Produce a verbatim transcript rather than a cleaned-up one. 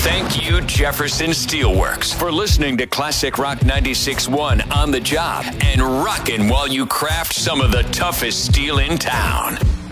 Thank you, Jefferson Steelworks, for listening to Classic Rock ninety-six point one On the Job and rocking while you craft some of the toughest steel in town.